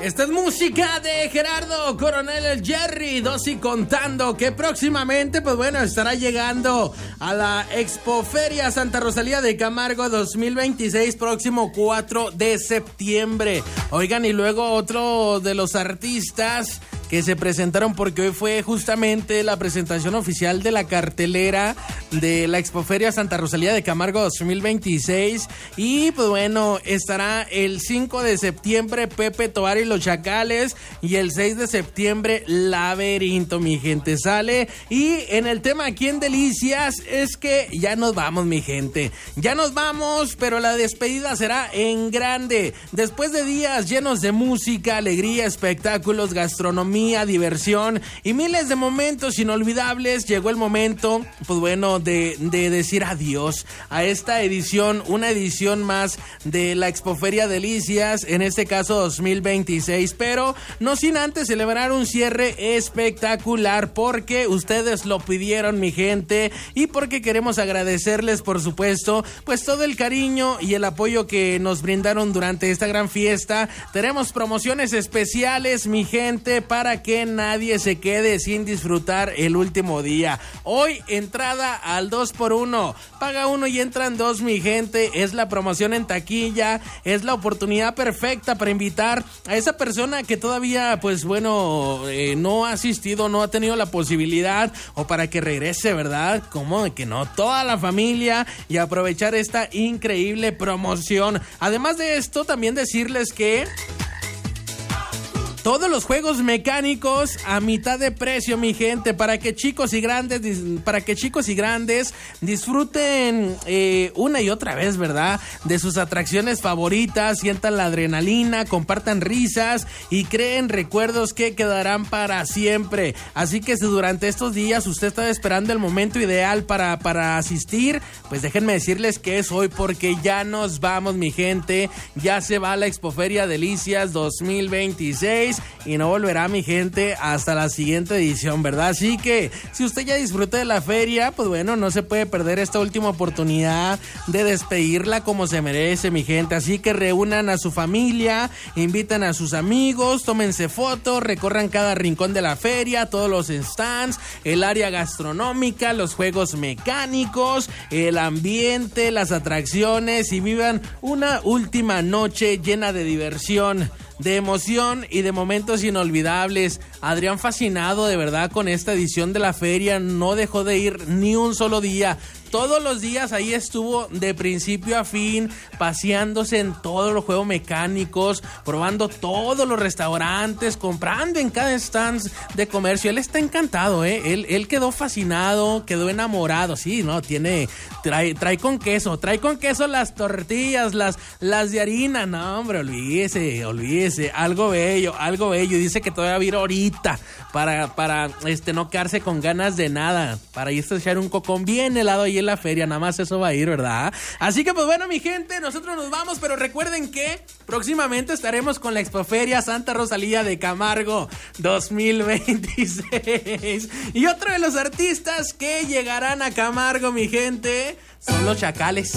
Esta es música de Gerardo Coronel, el Jerry, 2 y contando, que próximamente, pues bueno, estará llegando a la Expoferia Santa Rosalía de Camargo 2026, próximo 4 de septiembre. Oigan, y luego otro de los artistas que se presentaron, porque hoy fue justamente la presentación oficial de la cartelera de la Expoferia Santa Rosalía de Camargo 2026, y pues bueno, estará el 5 de septiembre Pepe Tobar y los Chacales, y el 6 de septiembre Laberinto, mi gente, sale. Y en el tema aquí en Delicias es que ya nos vamos, mi gente, ya nos vamos, pero la despedida será en grande, después de días llenos de música, alegría, espectáculos, gastronomía, diversión y miles de momentos inolvidables. Llegó el momento, pues bueno, de decir adiós a esta edición, una edición más de la Expoferia Delicias, en este caso 2026, pero no sin antes celebrar un cierre espectacular, porque ustedes lo pidieron, mi gente, y porque queremos agradecerles, por supuesto, pues todo el cariño y el apoyo que nos brindaron durante esta gran fiesta. Tenemos promociones especiales, mi gente, para que nadie se quede sin disfrutar el último día. Hoy entrada al 2x1, paga uno y entran dos, mi gente. Es la promoción en taquilla, es la oportunidad perfecta para invitar a esa persona que todavía, pues bueno, no ha asistido, no ha tenido la posibilidad, o para que regrese, ¿verdad? Como de que no, toda la familia, y aprovechar esta increíble promoción. Además de esto, también decirles que todos los juegos mecánicos a mitad de precio, mi gente, para que chicos y grandes disfruten una y otra vez, ¿verdad?, de sus atracciones favoritas, sientan la adrenalina, compartan risas y creen recuerdos que quedarán para siempre. Así que si durante estos días usted está esperando el momento ideal para asistir, pues déjenme decirles que es hoy, porque ya nos vamos, mi gente. Ya se va la Expoferia Delicias 2026 y no volverá, mi gente, hasta la siguiente edición, ¿verdad? Así que si usted ya disfruta de la feria, pues bueno, no se puede perder esta última oportunidad de despedirla como se merece, mi gente. Así que reúnan a su familia, inviten a sus amigos, tómense fotos, recorran cada rincón de la feria, todos los stands, el área gastronómica, los juegos mecánicos, el ambiente, las atracciones, y vivan una última noche llena de diversión, de emoción y de momentos inolvidables. Adrián, fascinado de verdad con esta edición de la feria, no dejó de ir ni un solo día. Todos los días ahí estuvo de principio a fin, paseándose en todos los juegos mecánicos, probando todos los restaurantes, comprando en cada stand de comercio. Él está encantado, él quedó fascinado, quedó enamorado. Sí, no, trae con queso las tortillas, las de harina. No, hombre, olvídese, algo bello. Dice que todavía va a ir ahorita para no quedarse con ganas de nada, para irse a echar un cocón bien helado ahí en la feria, nada más eso va a ir, ¿verdad? Así que pues bueno, mi gente, nosotros nos vamos, pero recuerden que próximamente estaremos con la Expoferia Santa Rosalía de Camargo 2026, y otro de los artistas que llegarán a Camargo, mi gente, son los Chacales,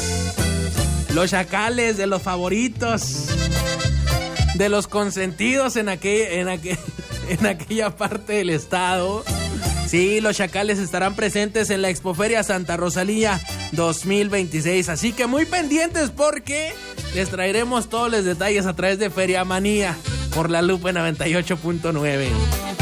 de los favoritos, de los consentidos en aquella parte del estado. Sí, los Chacales estarán presentes en la Expoferia Santa Rosalía 2026. Así que muy pendientes, porque les traeremos todos los detalles a través de Feria Manía por La Lupe 98.9.